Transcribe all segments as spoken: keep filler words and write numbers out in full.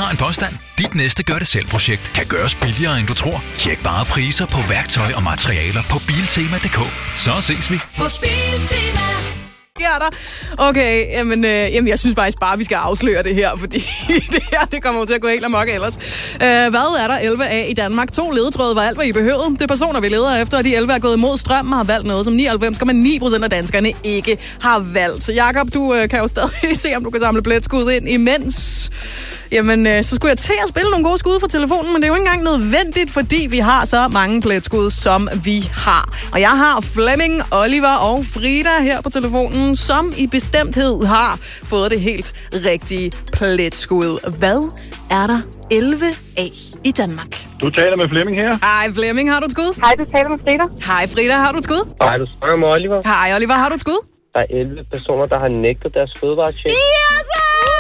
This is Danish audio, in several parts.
har en påstand. Dit næste gør-det-selv-projekt kan gøres billigere, end du tror. Tjek bare priser på værktøj og materialer på biltema punktum d k. Så ses vi hos Biltema. Ja, der. Okay, jamen, øh, jamen, jeg synes faktisk bare, at vi skal afsløre det her, fordi det her, det kommer jo til at gå helt amok ellers. Øh, hvad er der elleve af i Danmark? To ledetråde var alt, hvad I behøvede. Det er personer, vi leder efter, og de elleve er gået imod strømmen og har valgt noget, som nioghalvfems komma ni procent af danskerne ikke har valgt. Så Jakob, du øh, kan jo stadig se, om du kan samle pletskud ind imens. Jamen, øh, så skulle jeg til at spille nogle gode skud fra telefonen, men det er jo ikke engang nødvendigt, fordi vi har så mange pletskud, som vi har. Og jeg har Flemming, Oliver og Frida her på telefonen, som i bestemthed har fået det helt rigtige pletskud. Hvad er der elleve af i Danmark? Du taler med Flemming her. Hej Flemming, har du et skud? Hej, du taler med Frida. Hej Frida, har du et skud? Hej, du snakker med Oliver. Hej Oliver, har du et skud? Der er elleve personer, der har nægtet deres fødevarecheck. Ja, så!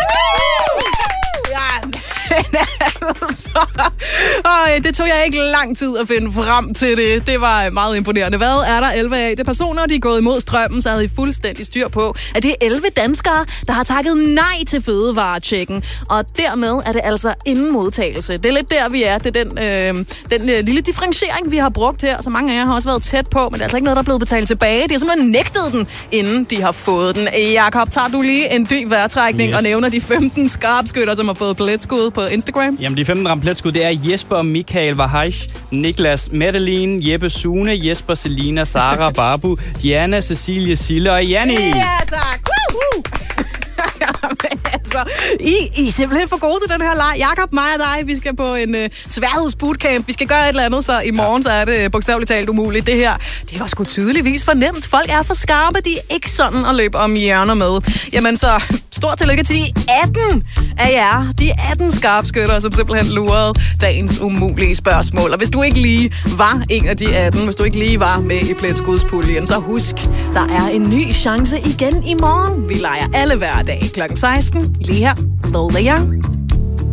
Ja, altså. Og det tog jeg ikke lang tid at finde frem til det. Det var meget imponerende. Hvad er der elleve af? Det er personer, de er gået imod strømmen, så havde I fuldstændig styr på, at det er elleve danskere, der har takket nej til fødevarechecken. Og dermed er det altså inden modtagelse. Det er lidt der, vi er. Det er den, øh, den øh, lille differentiering, vi har brugt her. Så mange af jer har også været tæt på, men det er altså ikke noget, der er blevet betalt tilbage. De har simpelthen nægtet den, inden de har fået den. Jakob, tager du lige en dyb vejrtrækning yes. og nævner de femten skarpskytter, som har fået pletskud på Instagram? Jamen, de femten ramte pletskud, det er Jesper, Michael Vahaj, Niklas Madeline, Jeppe Sune, Jesper, Selina, Sara, Babu, Diana, Cecilie, Sille og Janni. Ja, tak! Woo! Jamen, altså, I, I er simpelthen for gode til den her leg. Jakob, mig og dig, vi skal på en uh, sværhedsbootcamp. Vi skal gøre et eller andet, så i morgen så er det bogstaveligt talt umuligt. Det her, det var sgu tydeligvis for nemt. Folk er for skarpe, de er ikke sådan at løbe om hjørner med. Jamen så, stort tillykke til de atten af jer. De atten skarpskytter, som simpelthen lurede dagens umulige spørgsmål. Og hvis du ikke lige var en af de atten, hvis du ikke lige var med i Pletskudspuljen, så husk, der er en ny chance igen i morgen. Vi leger alle hverdag klokken seksten, lige her. Lola Young.